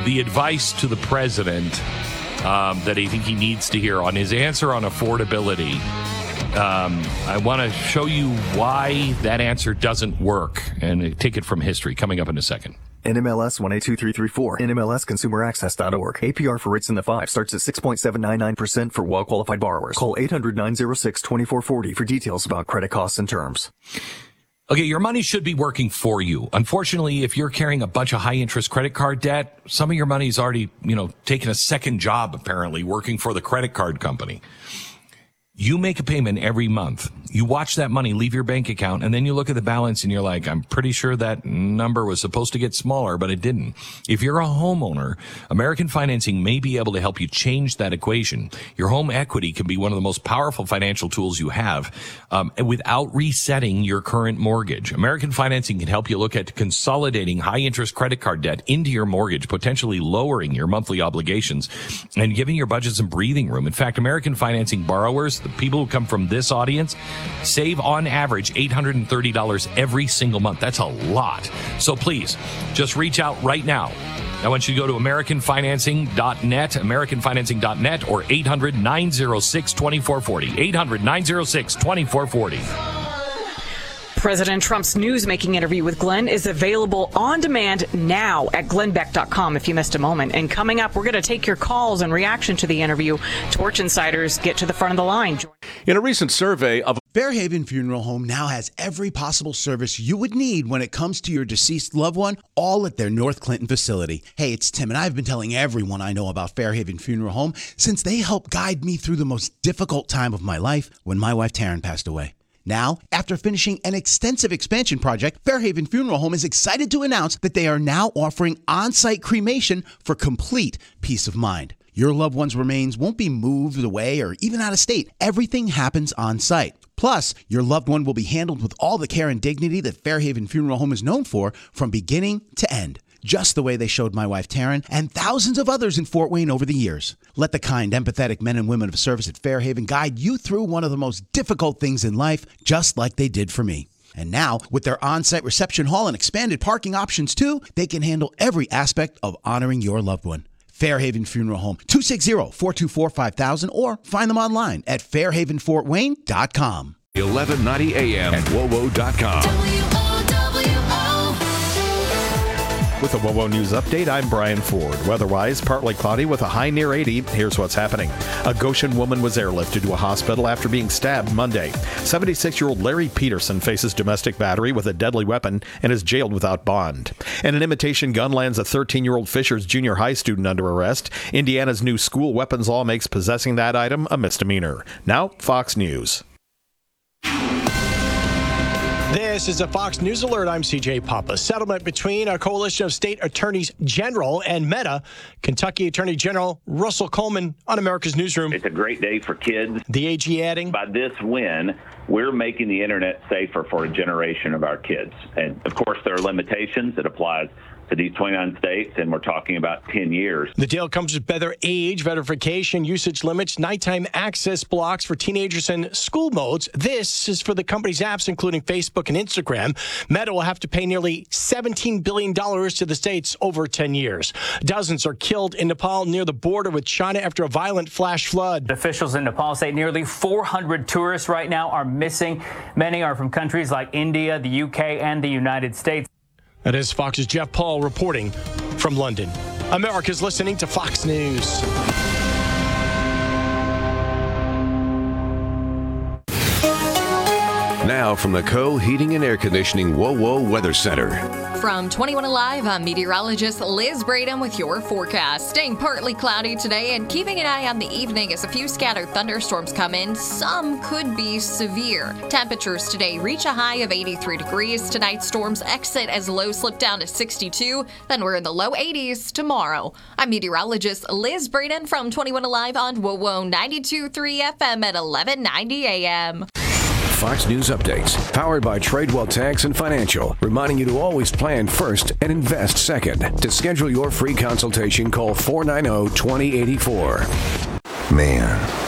the advice to the president that I think he needs to hear on his answer on affordability. I want to show you why that answer doesn't work and take it from history coming up in a second. NMLS 182334, NMLSconsumeraccess.org. APR for rates in the 5 starts at 6.799% for well-qualified borrowers. Call 800-906-2440 for details about credit costs and terms. Okay, your money should be working for you. Unfortunately, if you're carrying a bunch of high-interest credit card debt, some of your money's already, taken a second job, apparently, working for the credit card company. You make a payment every month. You watch that money leave your bank account, and then you look at the balance and you're like, I'm pretty sure that number was supposed to get smaller, but it didn't. If you're a homeowner, American Financing may be able to help you change that equation. Your home equity can be one of the most powerful financial tools you have, without resetting your current mortgage. American Financing can help you look at consolidating high-interest credit card debt into your mortgage, potentially lowering your monthly obligations and giving your budget some breathing room. In fact, American Financing borrowers, the people who come from this audience, save on average $830 every single month. That's a lot. So please, just reach out right now. I want you to go to AmericanFinancing.net, AmericanFinancing.net, or 800-906-2440. 800-906-2440. President Trump's newsmaking interview with Glenn is available on demand now at glennbeck.com if you missed a moment. And coming up, we're going to take your calls in reaction to the interview. Torch Insiders get to the front of the line. In a recent survey of Fairhaven Funeral Home now has every possible service you would need when it comes to your deceased loved one, all at their North Clinton facility. Hey, it's Tim, and I've been telling everyone I know about Fairhaven Funeral Home since they helped guide me through the most difficult time of my life when my wife Taryn passed away. Now, after finishing an extensive expansion project, Fairhaven Funeral Home is excited to announce that they are now offering on-site cremation for complete peace of mind. Your loved one's remains won't be moved away or even out of state. Everything happens on-site. Plus, your loved one will be handled with all the care and dignity that Fairhaven Funeral Home is known for from beginning to end. Just the way they showed my wife Taryn and thousands of others in Fort Wayne over the years. Let the kind, empathetic men and women of service at Fairhaven guide you through one of the most difficult things in life, just like they did for me. And now, with their on-site reception hall and expanded parking options too, they can handle every aspect of honoring your loved one. Fairhaven Funeral Home, 260-424-5000, or find them online at fairhavenfortwayne.com. 1190 AM at WOWO.com. With a WOWO News Update, I'm Brian Ford. Weather-wise, partly cloudy with a high near 80. Here's what's happening. A Goshen woman was airlifted to a hospital after being stabbed Monday. 76-year-old Larry Peterson faces domestic battery with a deadly weapon and is jailed without bond. And an imitation gun lands a 13-year-old Fishers junior high student under arrest. Indiana's new school weapons law makes possessing that item a misdemeanor. Now, Fox News. This is a Fox News Alert. I'm CJ Papa. Settlement between a coalition of state attorneys general and Meta. Kentucky Attorney General Russell Coleman on America's Newsroom. It's a great day for kids. The AG adding, by this win, we're making the internet safer for a generation of our kids. And of course, there are limitations that applies to these 29 states, and we're talking about 10 years. The deal comes with better age verification, usage limits, nighttime access blocks for teenagers and school modes. This is for the company's apps, including Facebook and Instagram. Meta will have to pay nearly $17 billion to the states over 10 years. Dozens are killed in Nepal near the border with China after a violent flash flood. Officials in Nepal say nearly 400 tourists right now are missing. Many are from countries like India, the UK, and the United States. That is Fox's Jeff Paul reporting from London. America's listening to Fox News. Now from the Co Heating and Air Conditioning WOWO Weather Center. From 21 Alive, I'm meteorologist Liz Braden with your forecast. Staying partly cloudy today and keeping an eye on the evening as a few scattered thunderstorms come in. Some could be severe. Temperatures today reach a high of 83 degrees. Tonight's storms exit as lows slip down to 62. Then we're in the low 80s tomorrow. I'm meteorologist Liz Braden from 21 Alive on WOWO 92.3 FM at 1190 AM. Fox News Updates, powered by Tradewell Tax and Financial, reminding you to always plan first and invest second. To schedule your free consultation, call 490-2084. Man,